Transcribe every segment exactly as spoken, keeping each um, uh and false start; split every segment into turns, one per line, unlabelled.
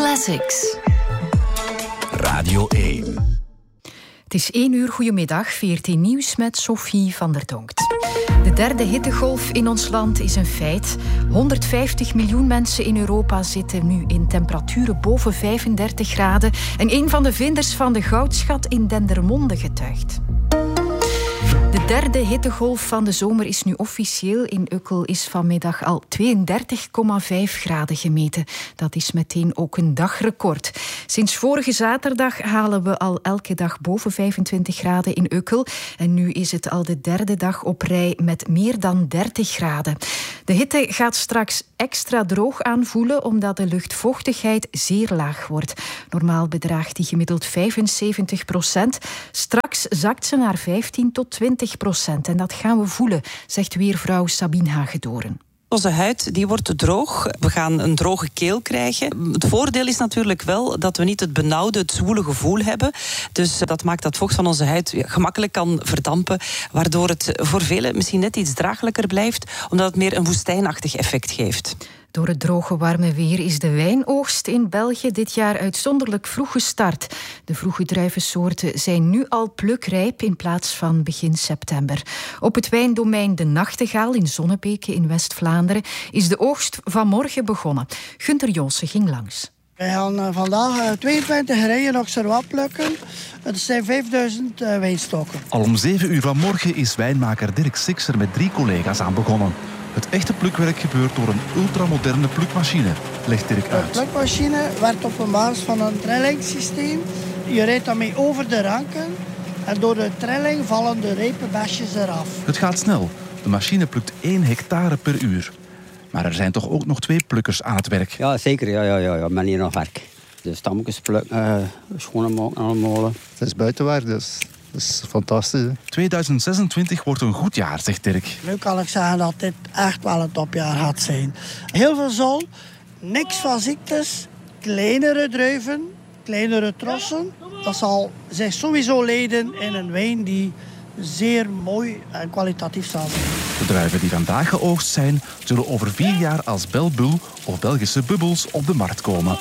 Classics.
Radio één.
Het is één uur, goedemiddag, V R T Nieuws met Sophie van der Donkt. De derde hittegolf in ons land is een feit. honderdvijftig miljoen mensen in Europa zitten nu in temperaturen boven vijfendertig graden. En een van de vinders van de goudschat in Dendermonde getuigt. De derde hittegolf van de zomer is nu officieel. In Ukkel is vanmiddag al tweeëndertig komma vijf graden gemeten. Dat is meteen ook een dagrecord. Sinds vorige zaterdag halen we al elke dag boven vijfentwintig graden in Ukkel. En nu is het al de derde dag op rij met meer dan dertig graden. De hitte gaat straks extra droog aanvoelen omdat de luchtvochtigheid zeer laag wordt. Normaal bedraagt die gemiddeld vijfenzeventig procent. Straks zakt ze naar vijftien tot twintig procent. En dat gaan we voelen, zegt weervrouw Sabine Hagedoren.
Onze huid die wordt droog. We gaan een droge keel krijgen. Het voordeel is natuurlijk wel dat we niet het benauwde, het zwoele gevoel hebben. Dus dat maakt dat vocht van onze huid gemakkelijk kan verdampen, waardoor het voor velen misschien net iets draaglijker blijft, omdat het meer een woestijnachtig effect geeft.
Door het droge warme weer is de wijnoogst in België dit jaar uitzonderlijk vroeg gestart. De vroege druivensoorten zijn nu al plukrijp in plaats van begin september. Op het wijndomein De Nachtegaal in Zonnebeke in West-Vlaanderen is de oogst vanmorgen begonnen. Gunter Jonsen ging langs.
We gaan vandaag tweeëntwintig rijen nog Servat plukken. Het zijn vijfduizend wijnstokken.
Al om zeven uur vanmorgen is wijnmaker Dirk Sixer met drie collega's aan begonnen. Het echte plukwerk gebeurt door een ultramoderne plukmachine, legt Dirk uit.
De plukmachine werkt op een basis van een trillingssysteem. Je rijdt daarmee over de ranken en door de trilling vallen de rijpenbesjes eraf.
Het gaat snel. De machine plukt één hectare per uur. Maar er zijn toch ook nog twee plukkers aan het werk.
Ja, zeker. Ja, ja, ja, ja. Ik ben hier nog werk. De stammetjes plukken, uh, schonen maken allemaal.
Het is buitenwerk, dus dat is fantastisch. Hè?
tweeduizend zesentwintig wordt een goed jaar, zegt Dirk.
Nu kan ik zeggen dat dit echt wel een topjaar gaat zijn. Heel veel zon, niks van ziektes, kleinere druiven, kleinere trossen. Dat zal zich sowieso leiden in een wijn die zeer mooi en kwalitatief zal zijn.
De druiven die vandaag geoogst zijn, zullen over vier jaar als Belbul of Belgische bubbels op de markt komen.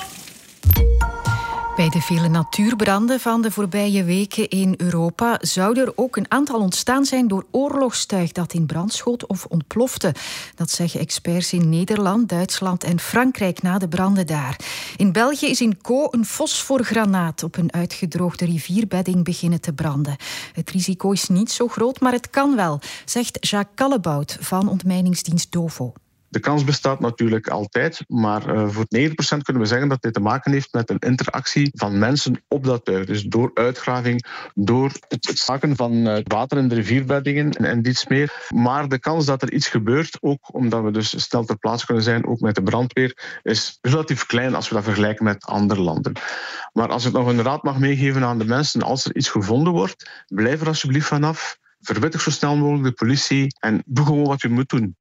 Bij de vele natuurbranden van de voorbije weken in Europa zouden er ook een aantal ontstaan zijn door oorlogstuig dat in brand schoot of ontplofte. Dat zeggen experts in Nederland, Duitsland en Frankrijk na de branden daar. In België is in Co een fosforgranaat op een uitgedroogde rivierbedding beginnen te branden. Het risico is niet zo groot, maar het kan wel, zegt Jacques Callebout van ontmijningsdienst Dovo.
De kans bestaat natuurlijk altijd, maar uh, voor negentig procent kunnen we zeggen dat dit te maken heeft met een interactie van mensen op dat tuig. Dus door uitgraving, door het zakken van uh, water in de rivierbeddingen en, en iets meer. Maar de kans dat er iets gebeurt, ook omdat we dus snel ter plaatse kunnen zijn, ook met de brandweer, is relatief klein als we dat vergelijken met andere landen. Maar als ik nog een raad mag meegeven aan de mensen, als er iets gevonden wordt, blijf er alsjeblieft vanaf. Verwittig zo snel mogelijk de politie en doe gewoon wat je moet doen.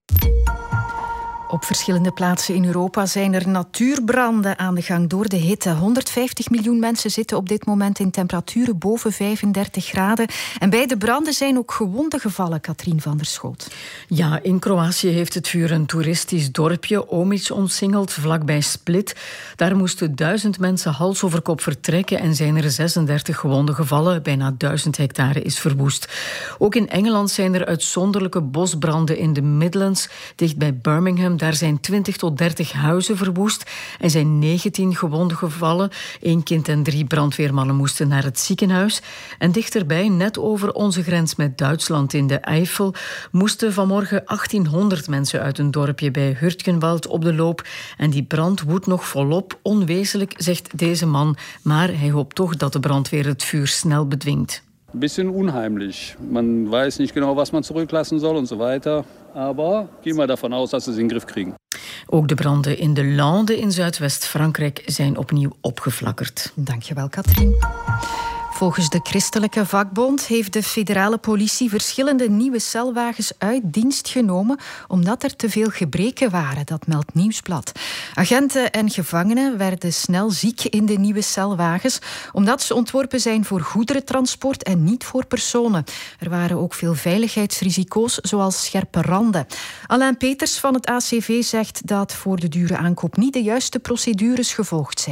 Op verschillende plaatsen in Europa zijn er natuurbranden aan de gang door de hitte. honderdvijftig miljoen mensen zitten op dit moment in temperaturen boven vijfendertig graden. En bij de branden zijn ook gewonden gevallen, Katrien van der Schoot.
Ja, in Kroatië heeft het vuur een toeristisch dorpje, Omić, omsingeld, vlakbij Split. Daar moesten duizend mensen hals over kop vertrekken en zijn er zesendertig gewonden gevallen. Bijna duizend hectare is verwoest. Ook in Engeland zijn er uitzonderlijke bosbranden in de Midlands, dicht bij Birmingham. Daar zijn twintig tot dertig huizen verwoest en zijn negentien gewonden gevallen. Eén kind en drie brandweermannen moesten naar het ziekenhuis. En dichterbij, net over onze grens met Duitsland in de Eifel, moesten vanmorgen achttienhonderd mensen uit een dorpje bij Hurtgenwald op de loop. En die brand woedt nog volop. Onwezenlijk, zegt deze man, maar hij hoopt toch dat de brandweer het vuur snel bedwingt.
Ein bisschen unheimlich. Man weiß nicht genau, was man zurücklassen soll und so weiter. Aber gehen wir davon aus, dass sie es in den Griff kriegen.
Ook de branden in de Lande in Zuidwest-Frankrijk zijn opnieuw opgeflakkerd.
Dankjewel, Katrien. Volgens de Christelijke Vakbond heeft de federale politie verschillende nieuwe celwagens uit dienst genomen omdat er te veel gebreken waren, dat meldt Nieuwsblad. Agenten en gevangenen werden snel ziek in de nieuwe celwagens omdat ze ontworpen zijn voor goederentransport en niet voor personen. Er waren ook veel veiligheidsrisico's, zoals scherpe randen. Alain Peters van het A C V zegt dat voor de dure aankoop niet de juiste procedures gevolgd zijn.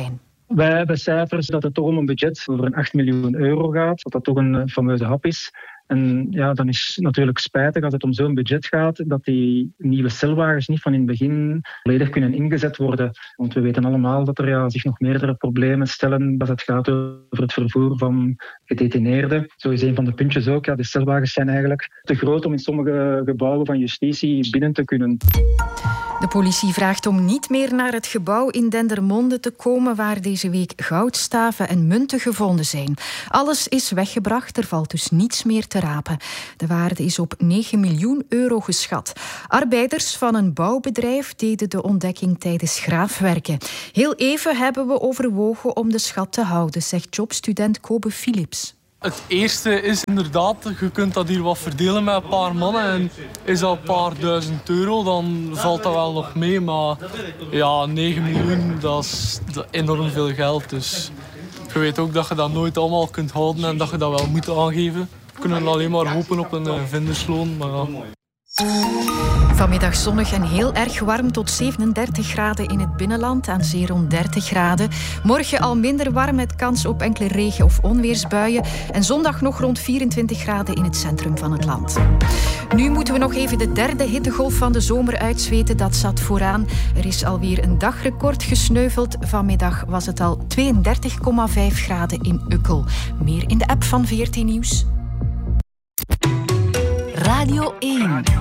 Wij hebben cijfers dat het toch om een budget over een acht miljoen euro gaat. Dat dat toch een fameuze hap is. En ja, dan is het natuurlijk spijtig als het om zo'n budget gaat, dat die nieuwe celwagens niet van in het begin volledig kunnen ingezet worden. Want we weten allemaal dat er ja, zich nog meerdere problemen stellen als het gaat over het vervoer van gedetineerden. Zo is een van de puntjes ook. Ja, de celwagens zijn eigenlijk te groot om in sommige gebouwen van justitie binnen te kunnen.
De politie vraagt om niet meer naar het gebouw in Dendermonde te komen waar deze week goudstaven en munten gevonden zijn. Alles is weggebracht, er valt dus niets meer te rapen. De waarde is op negen miljoen euro geschat. Arbeiders van een bouwbedrijf deden de ontdekking tijdens graafwerken. Heel even hebben we overwogen om de schat te houden, zegt jobstudent Kobe Philips.
Het eerste is inderdaad, je kunt dat hier wat verdelen met een paar mannen en is dat een paar duizend euro, dan valt dat wel nog mee. Maar ja, negen miljoen, dat is enorm veel geld. Dus je weet ook dat je dat nooit allemaal kunt houden en dat je dat wel moet aangeven. We kunnen alleen maar hopen op een vindersloon, maar ja.
Vanmiddag zonnig en heel erg warm tot zevenendertig graden in het binnenland, aan zee rond dertig graden. Morgen al minder warm met kans op enkele regen- of onweersbuien. En zondag nog rond vierentwintig graden in het centrum van het land. Nu moeten we nog even de derde hittegolf van de zomer uitzweten. Dat zat vooraan. Er is alweer een dagrecord gesneuveld. Vanmiddag was het al tweeëndertig komma vijf graden in Ukkel. Meer in de app van V R T Nieuws.
Radio één.